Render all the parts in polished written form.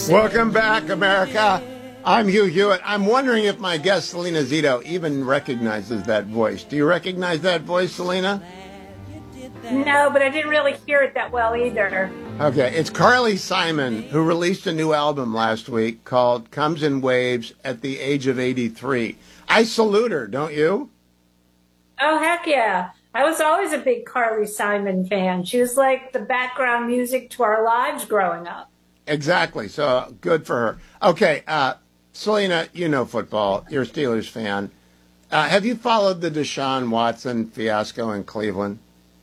Welcome back, America. I'm Hugh Hewitt. I'm wondering if my guest, Selena Zito, even recognizes that voice. Do you recognize that voice, Selena? No, but I didn't really hear it that well either. Okay, it's Carly Simon, who released a new album last week called Comes in Waves at the age of 83. I salute her, don't you? Oh, heck yeah. I was always a big Carly Simon fan. She was like the background music to our lives growing up. Exactly, so good for her. Okay, Selena, you know football. You're a Steelers fan. Have you followed the Deshaun Watson fiasco in Cleveland?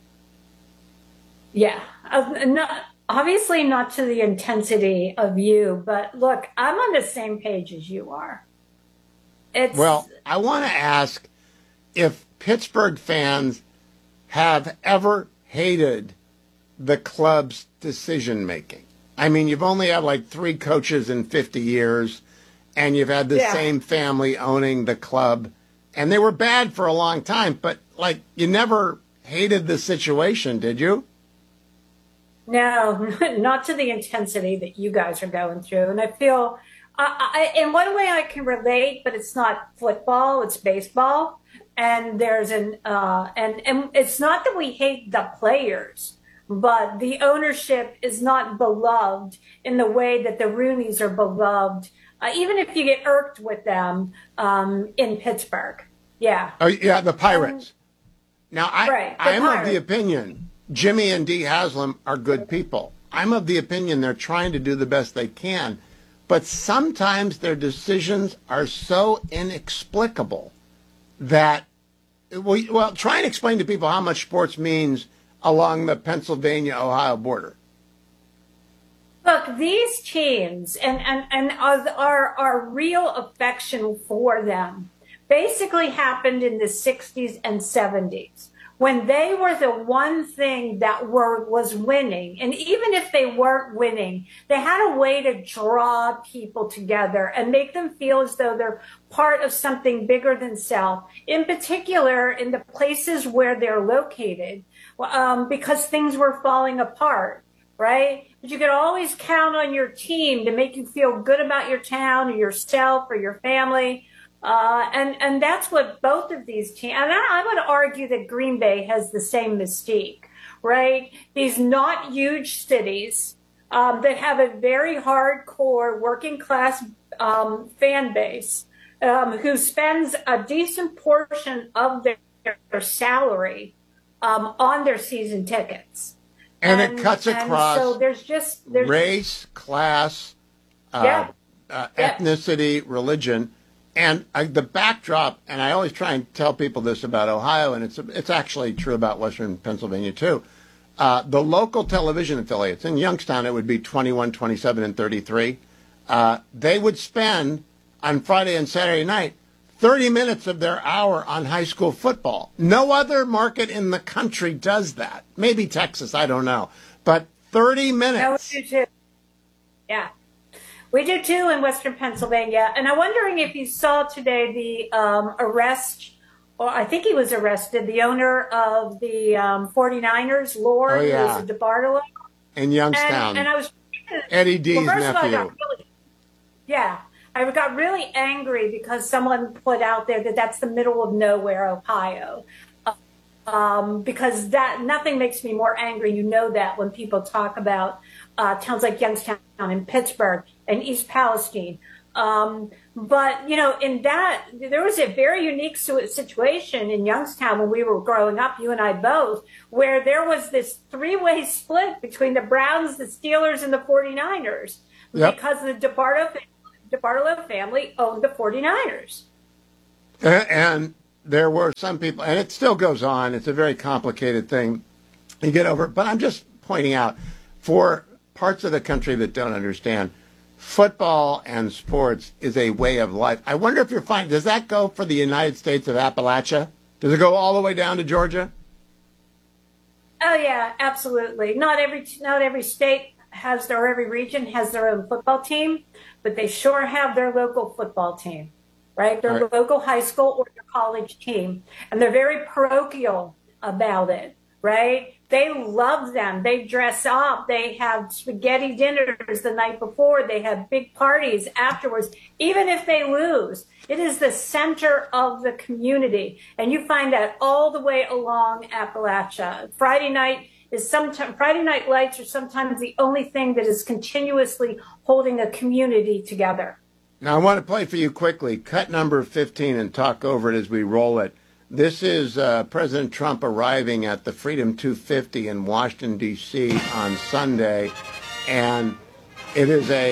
Yeah. Obviously not to the intensity of you, but look, I'm on the same page as you are. Well, I want to ask if Pittsburgh fans have ever hated the club's decision-making. I mean, you've only had like 3 coaches in 50 years. And you've had the same family owning the club. And they were bad for a long time, but, like, you never hated the situation, did you? No, not to the intensity that you guys are going through. And I feel, in one way I can relate, but it's not football, it's baseball. And there's and it's not that we hate the players, but the ownership is not beloved in the way that the Rooneys are beloved. Even if you get irked with them in Pittsburgh. Yeah. Oh, yeah, the Pirates. Now, I'm of the opinion Jimmy and Dee Haslam are good people. I'm of the opinion they're trying to do the best they can. But sometimes their decisions are so inexplicable that, well, try and explain to people how much sports means along the Pennsylvania-Ohio border. Look, these teams and our real affection for them basically happened in the 60s and 70s when they were the one thing that was winning. And even if they weren't winning, they had a way to draw people together and make them feel as though they're part of something bigger than self, in particular in the places where they're located, because things were falling apart. Right? But you could always count on your team to make you feel good about your town or yourself or your family. And that's what both of these teams, and I would argue that Green Bay has the same mystique, right? These not huge cities that have a very hardcore working class fan base who spends a decent portion of their salary on their season tickets. And it cuts across so there's race, class, ethnicity, religion, and the backdrop. And I always try and tell people this about Ohio, and it's actually true about Western Pennsylvania too. The local television affiliates in Youngstown, it would be 21, 27, and 33. They would spend on Friday and Saturday night 30 minutes of their hour on high school football. No other market in the country does that. Maybe Texas, I don't know. But 30 minutes. No, we do too. Yeah. We do too in Western Pennsylvania. And I'm wondering if you saw today the arrest, or I think he was arrested, the owner of the 49ers, Lord, who was a DeBartolo. In Youngstown. And I was... Eddie D's nephew. I got really angry because someone put out there that that's the middle of nowhere, Ohio. Because nothing makes me more angry. You know that when people talk about towns like Youngstown and Pittsburgh and East Palestine. But, you know, in that, there was a very unique situation in Youngstown when we were growing up, you and I both, where there was this 3-way split between the Browns, the Steelers, and the 49ers. Yep. Because the DeBartolo family owned the 49ers. And there were some people, and it still goes on. It's a very complicated thing. You get over it. But I'm just pointing out, for parts of the country that don't understand, football and sports is a way of life. I wonder if you're finding, does that go for the United States of Appalachia? Does it go all the way down to Georgia? Oh, yeah, absolutely. Not every state has or every region has their own football team, but they sure have their local football team, right? Their local high school or their college team. And they're very parochial about it. right? They love them. They dress up. They have spaghetti dinners the night before. They have big parties afterwards, even if they lose. It is the center of the community. And you find that all the way along Appalachia. Friday night lights are sometimes the only thing that is continuously holding a community together. Now, I want to play for you quickly, cut number 15, and talk over it as we roll it. This is President Trump arriving at the Freedom 250 in Washington, D.C. on Sunday, and it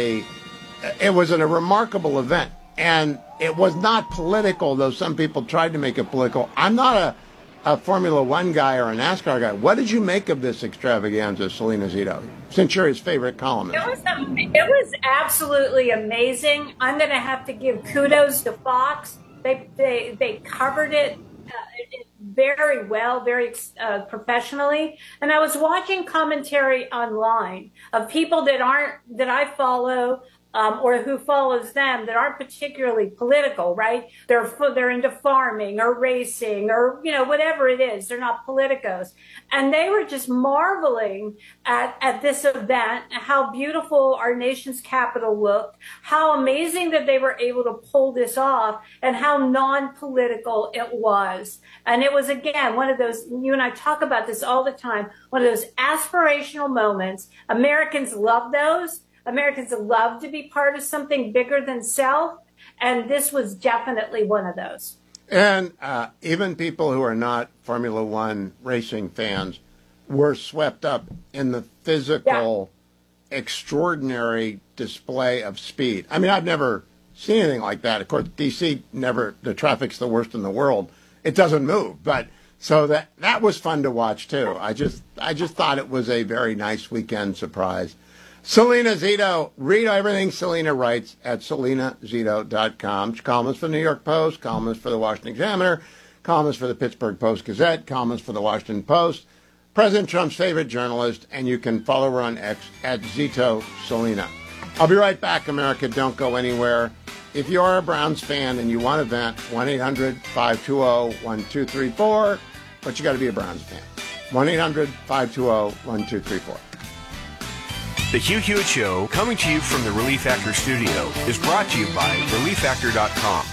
was a remarkable event. And it was not political, though some people tried to make it political. I'm not a Formula One guy or a NASCAR guy. What did you make of this extravaganza, Selena Zito, since you're his favorite columnist? It was absolutely amazing. I'm going to have to give kudos to Fox. They covered it very well, very professionally. And I was watching commentary online of people that I follow, or who follows them, that aren't particularly political, right? They're into farming or racing or, whatever it is. They're not politicos. And they were just marveling at this event, how beautiful our nation's capital looked, how amazing that they were able to pull this off, and how non-political it was. And it was, again, one of those, you and I talk about this all the time, one of those aspirational moments. Americans love those. Americans love to be part of something bigger than self, and this was definitely one of those. And even people who are not Formula One racing fans were swept up in the physical, extraordinary display of speed. I mean, I've never seen anything like that. Of course, D.C. the traffic's the worst in the world. It doesn't move, but so that was fun to watch too. I just thought it was a very nice weekend surprise. Selena Zito, read everything Selena writes at selenazito.com. She's columnist for the New York Post, columnist for the Washington Examiner, columnist for the Pittsburgh Post-Gazette, columnist for the Washington Post, President Trump's favorite journalist, and you can follow her on X at Zito Selena. I'll be right back, America. Don't go anywhere. If you are a Browns fan and you want to vent, 1-800-520-1234, but you got to be a Browns fan. 1-800-520-1234. The Hugh Hewitt Show, coming to you from the Relief Factor studio, is brought to you by ReliefFactor.com.